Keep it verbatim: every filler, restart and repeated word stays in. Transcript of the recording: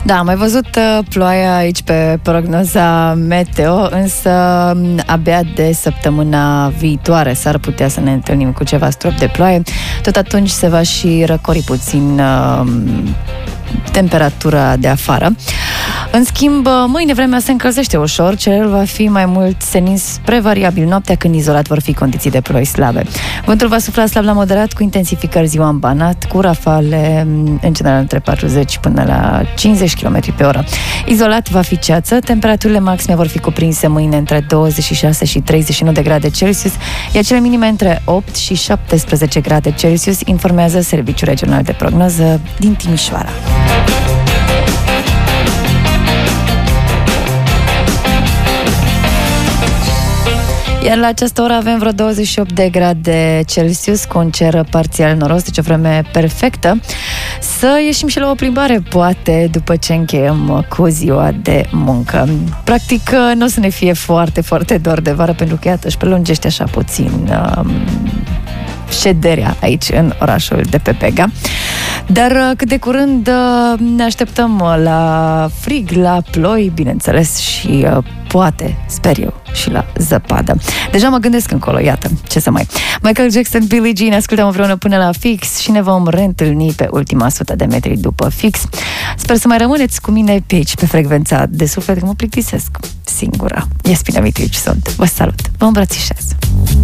Da, am mai văzut uh, ploaia aici pe prognoza meteo, însă abia de săptămâna viitoare s-ar putea să ne întâlnim cu ceva strop de ploaie. Tot atunci se va și răcori puțin uh, temperatura de afară. În schimb, mâine vremea se încălzește ușor, cerul va fi mai mult senin spre variabil noaptea, când izolat vor fi condiții de ploi slabe. Vântul va sufla slab la moderat, cu intensificări ziua în banat, cu rafale în general între patruzeci până la cincizeci de kilometri pe oră. Izolat va fi ceață, temperaturile maxime vor fi cuprinse mâine între douăzeci și șase și treizeci și nouă de grade Celsius, iar cele minime între opt și șaptesprezece grade Celsius, informează Serviciul Regional de Prognoză din Timișoara. Iar la această oră avem vreo douăzeci și opt de grade Celsius, cu un cer parțial noros, deci o vreme perfectă să ieșim și la o plimbare, poate, după ce încheiem cu ziua de muncă. Practic, nu o să ne fie foarte, foarte dor de vară, pentru că, iată, își prelungește așa puțin um, șederea aici, în orașul de pe Pega. Dar cât de curând ne așteptăm la frig, la ploi, bineînțeles, și poate, sper eu, și la zăpadă. Deja mă gândesc încolo, iată, ce să mai... Michael Jackson, Billie Jean, ascultăm împreună până la fix și ne vom reîntâlni pe ultima sută de metri după fix. Sper să mai rămâneți cu mine pe aici, pe frecvența de suflet, că mă plictisesc singură. Iaspina Mitrici sunt. Vă salut, vă îmbrățișez.